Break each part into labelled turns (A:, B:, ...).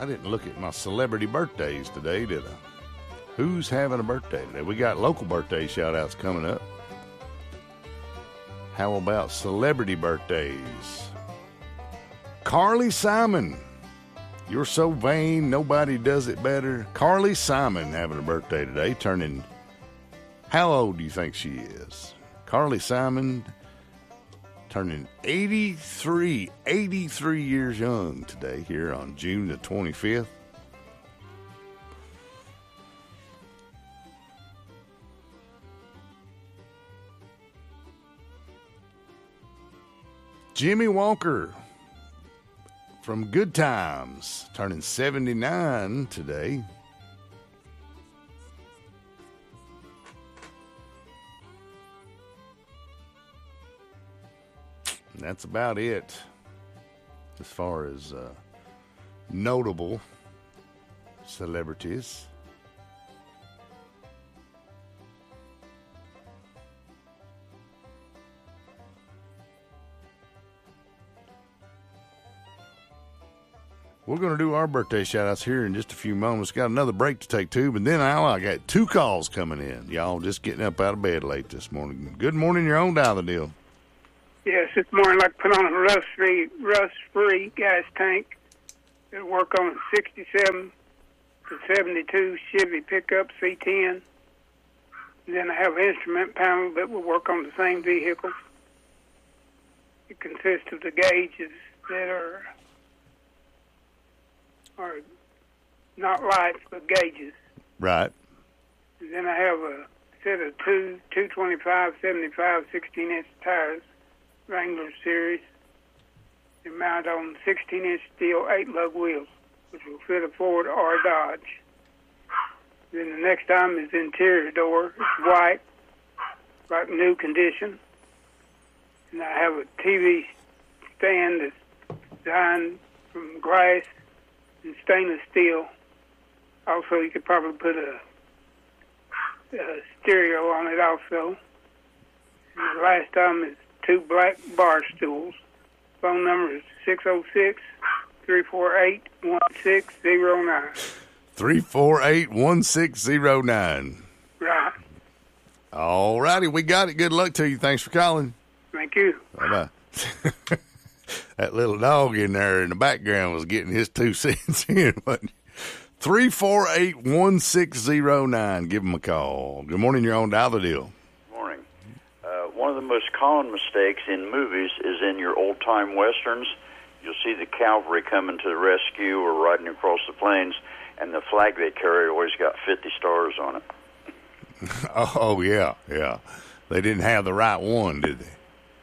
A: I didn't look at my celebrity birthdays today, did I? Who's having a birthday today? We got local birthday shout-outs coming up. How about celebrity birthdays? Carly Simon. You're so vain, nobody does it better. Carly Simon having a birthday today, turning... How old do you think she is? Carly Simon turning 83 years young today here on June the 25th. Jimmy Walker from Good Times turning 79 today. And that's about it as far as notable celebrities. We're going to do our birthday shout-outs here in just a few moments. Got another break to take, too. But then I got 2 calls coming in. Y'all just getting up out of bed late this morning. Good morning, your own dial the deal.
B: Yes, this morning I'd like to put on a rust-free gas tank. It'll work on a 67 to 72 Chevy pickup C10. And then I have an instrument panel that will work on the same vehicle. It consists of the gauges that are not lights, but gauges.
A: Right.
B: And then I have a set of 225, 75, 16-inch tires, Wrangler series. They're mounted on 16-inch steel 8-lug wheels, which will fit a Ford or a Dodge. Then the next item is the interior door. It's white, like new condition. And I have a TV stand that's designed from glass and stainless steel. Also, you could probably put a stereo on it also. And the last item is 2 black bar stools. Phone number is 606-348-1609.
A: 348-1609.
B: Right.
A: All righty, we got it. Good luck to you. Thanks for calling.
B: Thank you.
A: Bye-bye. That little dog in there in the background was getting his 2 cents in. 348-1609. Give him a call. Good morning, you're on Dial the Deal.
C: Morning. One of the most common mistakes in movies is in your old-time westerns. You'll see the cavalry coming to the rescue or riding across the plains, and the flag they carry always got 50 stars on it.
A: Oh, yeah. They didn't have the right one, did they?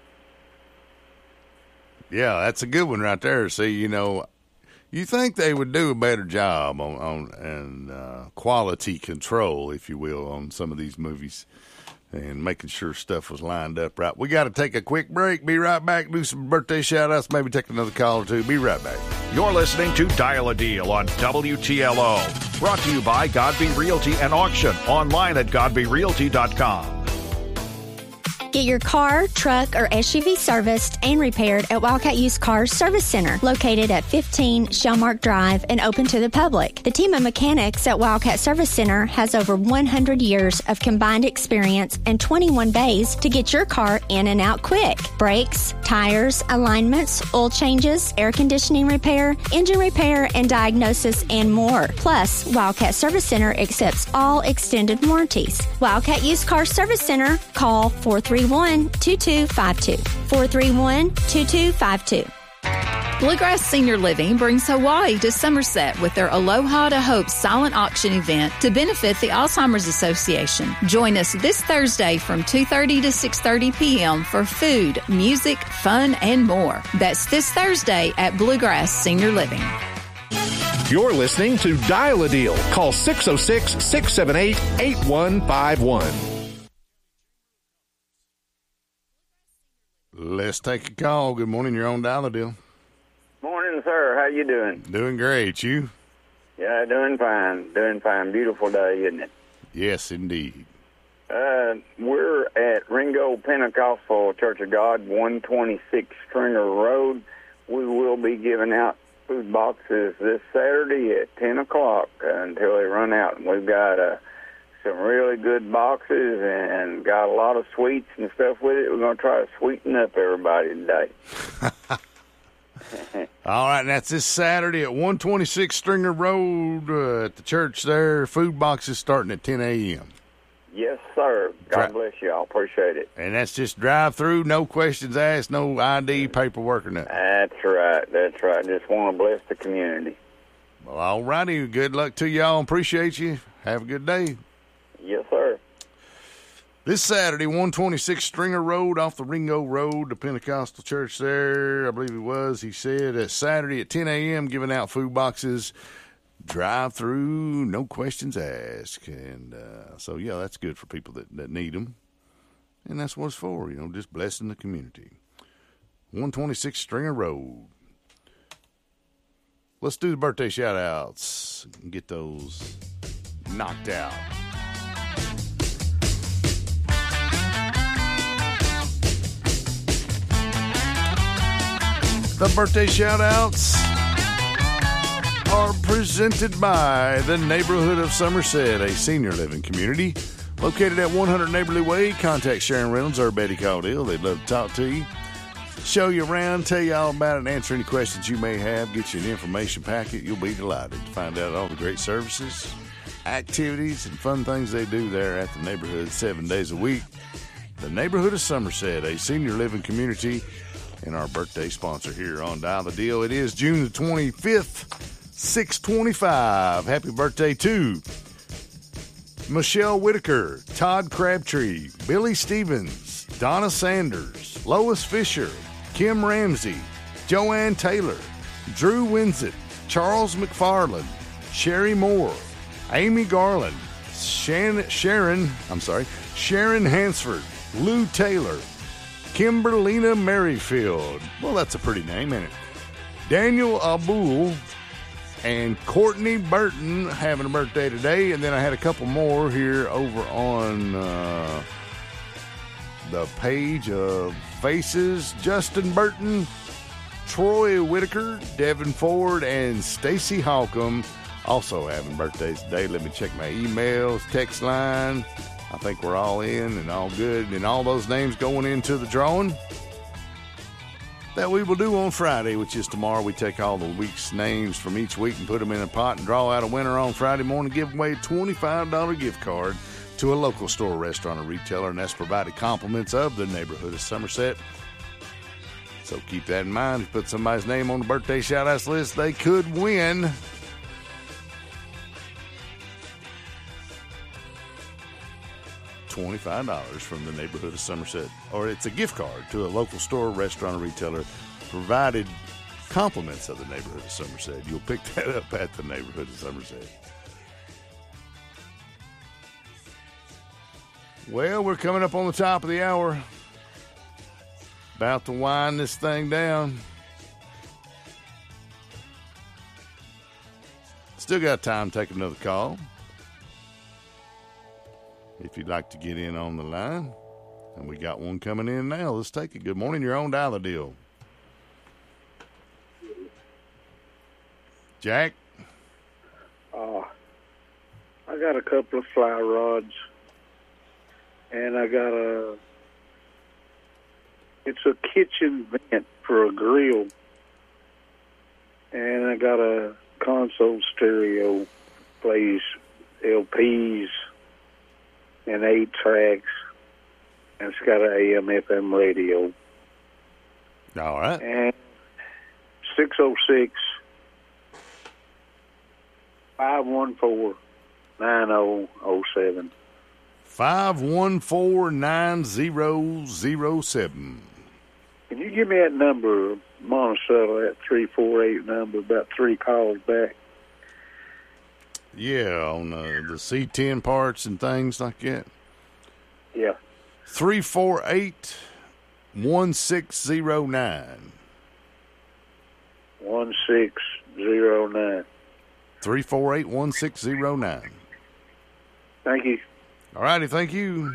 A: Yeah, that's a good one right there. See, you think they would do a better job on quality control, if you will, on some of these movies and making sure stuff was lined up right. We got to take a quick break. Be right back. Do some birthday shout-outs. Maybe take another call or two. Be right back.
D: You're listening to Dial a Deal on WTLO. Brought to you by Godby Realty and Auction. Online at GodbyRealty.com.
E: Get your car, truck, or SUV serviced and repaired at Wildcat Used Cars Service Center, located at 15 Shellmark Drive and open to the public. The team of mechanics at Wildcat Service Center has over 100 years of combined experience and 21 bays to get your car in and out quick. Brakes, tires, alignments, oil changes, air conditioning repair, engine repair, and diagnosis, and more. Plus, Wildcat Service Center accepts all extended warranties. Wildcat Used Cars Service Center, call 431-2252. 431-2252.
F: Bluegrass Senior Living brings Hawaii to Somerset with their Aloha to Hope silent auction event to benefit the Alzheimer's Association. Join us this Thursday from 2:30 to 6:30 p.m. for food, music, fun, and more. That's this Thursday at Bluegrass Senior Living.
G: You're listening to Dial a Deal. Call 606-678-8151.
A: Let's take a call. Good morning. You're on Dial a Deal.
H: Morning, sir. How you doing?
A: Doing great. You?
H: Yeah, doing fine. Doing fine. Beautiful day, isn't it?
A: Yes, indeed.
H: We're at Ringo Pentecostal Church of God, 126 Stringer Road. We will be giving out food boxes this Saturday at 10 o'clock until they run out. And we've got some really good boxes and got a lot of sweets and stuff with it. We're going to try to sweeten up everybody today.
A: All right, and that's this Saturday at 126 Stringer Road at the church there. Food boxes starting at 10 a.m.
H: Yes, sir. God bless you. I appreciate it.
A: And that's just drive-through, no questions asked, no ID, paperwork, or nothing.
H: That's right. That's right. Just want to bless the community.
A: Well, all righty. Good luck to y'all. Appreciate you. Have a good day.
H: Yes, sir.
A: This Saturday, 126 Stringer Road off the Ringo Road, the Pentecostal church there, I believe it was, he said, Saturday at 10 a.m., giving out food boxes, drive-through, no questions asked. And so, yeah, that's good for people that need them. And that's what it's for, just blessing the community. 126 Stringer Road. Let's do the birthday shout-outs and get those knocked out. The birthday shout-outs are presented by the Neighborhood of Somerset, a senior living community located at 100 Neighborly Way. Contact Sharon Reynolds or Betty Caudill. They'd love to talk to you, show you around, tell you all about it, and answer any questions you may have, get you an information packet. You'll be delighted to find out all the great services, activities, and fun things they do there at the neighborhood 7 days a week. The Neighborhood of Somerset, a senior living community, and our birthday sponsor here on Dial the Deal. It is June the 25th, 625. Happy birthday to Michelle Whitaker, Todd Crabtree, Billy Stevens, Donna Sanders, Lois Fisher, Kim Ramsey, Joanne Taylor, Drew Winsett, Charles McFarland, Sherry Moore, Amy Garland, Sharon Hansford, Lou Taylor, Kimberlina Merrifield. Well, that's a pretty name, isn't it? Daniel Abul and Courtney Burton having a birthday today. And then I had a couple more here over on the page of Faces. Justin Burton, Troy Whitaker, Devin Ford, and Stacy Holcomb also having birthdays today. Let me check my emails, text line. I think we're all in and all good, and all those names going into the drawing that we will do on Friday, which is tomorrow. We take all the week's names from each week and put them in a pot and draw out a winner on Friday morning, give away a $25 gift card to a local store, restaurant, or retailer, and that's provided compliments of the Neighborhood of Somerset. So keep that in mind. If you put somebody's name on the birthday shout-outs list, they could win $25 from the Neighborhood of Somerset, or it's a gift card to a local store, restaurant, or retailer, provided compliments of the Neighborhood of Somerset. You'll pick that up at the Neighborhood of Somerset. Well, we're coming up on the top of the hour. About to wind this thing down. Still got time to take another call if you'd like to get in on the line. And we got one coming in now. Let's take it. Good morning. You're on Dial the Deal. Jack?
I: I got a couple of fly rods. And I got it's a kitchen vent for a grill. And I got a console stereo, plays LPs and 8 tracks. And it's got an AM/FM radio.
A: All right.
I: And 606-514-9007.
A: 514-9007.
I: Can you give me that number, Monticello, that 348 number, about 3 calls back?
A: Yeah, on the C10 parts and things like that.
I: Yeah.
A: 348-1609.
I: 1609.
A: 348-1609.
I: Thank you.
A: All righty, thank you.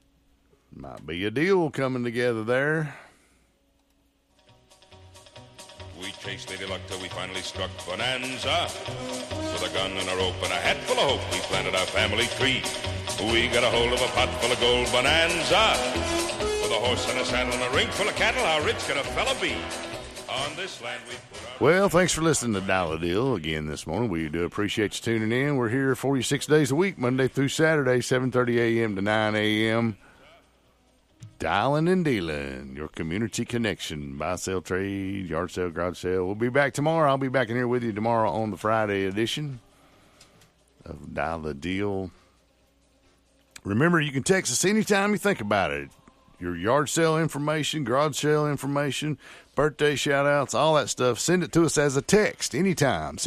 A: Might be a deal coming together there.
J: chased Lady Luck till we finally struck Bonanza. With a gun and a rope and a hat full of hope, we planted our family tree. We got a hold of a pot full of gold Bonanza. With a horse and a saddle and a ring full of cattle, how rich could a fella be? On this land we put our...
A: Well, thanks for listening to Dollar Deal again this morning. We do appreciate you tuning in. We're here 46 days a week, Monday through Saturday, 7:30 a.m. to 9 a.m. Dialing and dealing, your community connection. Buy, sell, trade, yard sale, garage sale. We'll be back tomorrow. I'll be back in here with you tomorrow on the Friday edition of Dial the Deal. Remember, you can text us anytime you think about it. Your yard sale information, garage sale information, birthday shout-outs, all that stuff. Send it to us as a text anytime,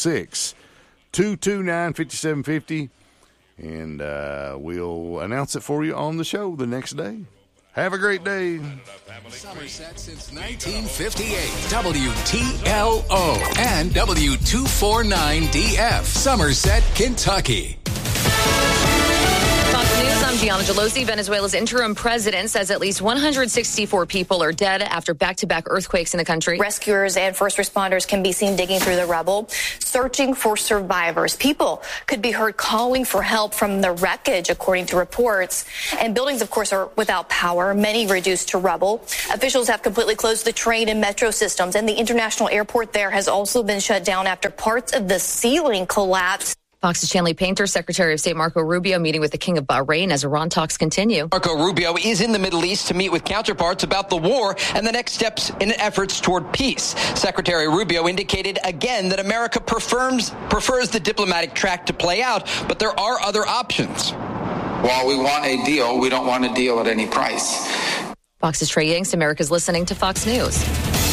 A: 606-229-5750, and we'll announce it for you on the show the next day. Have a great day.
K: Somerset since 1958. WTLO and W249DF. Somerset, Kentucky.
L: Fox News, I'm Gianna Gelosi. Venezuela's interim president says at least 164 people are dead after back-to-back earthquakes in the country.
M: Rescuers and first responders can be seen digging through the rubble, searching for survivors. People could be heard calling for help from the wreckage, according to reports. And buildings, of course, are without power, many reduced to rubble. Officials have completely closed the train and metro systems, and the international airport there has also been shut down after parts of the ceiling collapsed.
L: Fox's Chanley Painter, Secretary of State Marco Rubio, meeting with the King of Bahrain as Iran talks continue.
N: Marco Rubio is in the Middle East to meet with counterparts about the war and the next steps in efforts toward peace. Secretary Rubio indicated again that America prefers the diplomatic track to play out, but there are other options.
O: While we want a deal, we don't want a deal at any price.
L: Fox's Trey Yanks, America's listening to Fox News.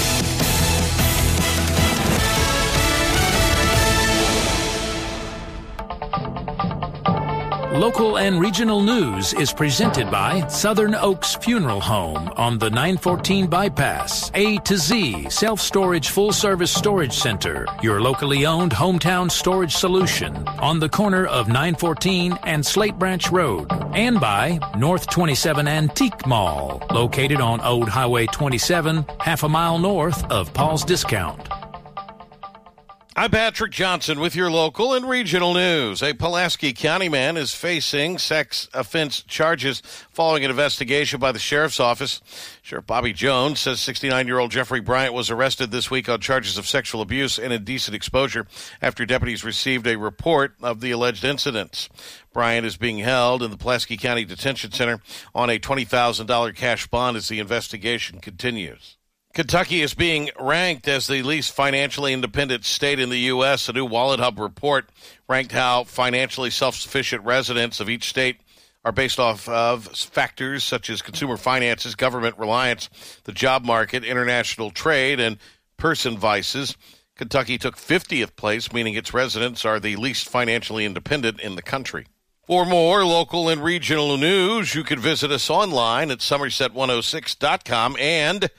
P: Local and regional news is presented by Southern Oaks Funeral Home on the 914 bypass. A to Z Self-Storage Full-Service Storage Center, your locally owned hometown storage solution on the corner of 914 and Slate Branch Road. And by North 27 Antique Mall, located on Old Highway 27, half a mile north of Paul's Discount.
Q: I'm Patrick Johnson with your local and regional news. A Pulaski County man is facing sex offense charges following an investigation by the sheriff's office. Sheriff Bobby Jones says 69-year-old Jeffrey Bryant was arrested this week on charges of sexual abuse and indecent exposure after deputies received a report of the alleged incidents. Bryant is being held in the Pulaski County Detention Center on a $20,000 cash bond as the investigation continues. Kentucky is being ranked as the least financially independent state in the U.S. A new Wallet Hub report ranked how financially self-sufficient residents of each state are based off of factors such as consumer finances, government reliance, the job market, international trade, and person vices. Kentucky took 50th place, meaning its residents are the least financially independent in the country. For more local and regional news, you can visit us online at Somerset106.com and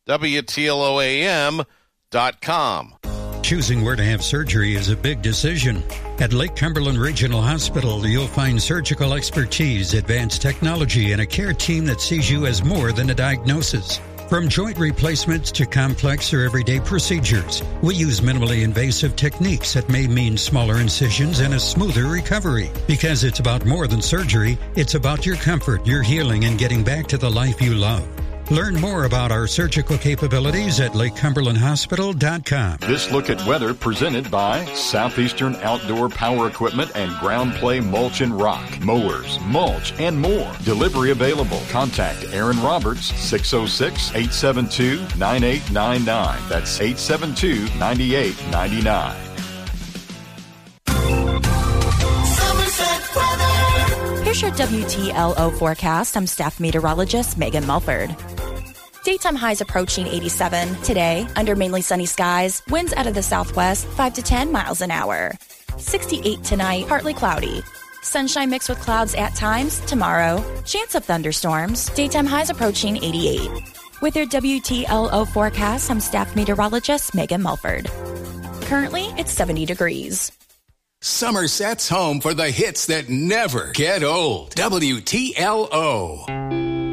Q: WTLOAM.com.
R: Choosing where to have surgery is a big decision. At Lake Cumberland Regional Hospital, you'll find surgical expertise, advanced technology, and a care team that sees you as more than a diagnosis. From joint replacements to complex or everyday procedures, we use minimally invasive techniques that may mean smaller incisions and a smoother recovery. Because it's about more than surgery, it's about your comfort, your healing, and getting back to the life you love. Learn more about our surgical capabilities at LakeCumberlandHospital.com.
S: This look at weather presented by Southeastern Outdoor Power Equipment and Ground Play Mulch and Rock, Mowers, Mulch, and more. Delivery available. Contact Aaron Roberts, 606-872-9899. That's 872-9899.
T: Here's your WTLO forecast. I'm staff meteorologist Megan Mulford. Daytime highs approaching 87 today under mainly sunny skies. Winds out of the southwest 5 to 10 miles an hour. 68 tonight, partly cloudy. Sunshine mixed with clouds at times tomorrow. Chance of thunderstorms. Daytime highs approaching 88. With your WTLO forecast, I'm staff meteorologist Megan Mulford. Currently, it's 70 degrees.
K: Somerset's home for the hits that never get old. WTLO.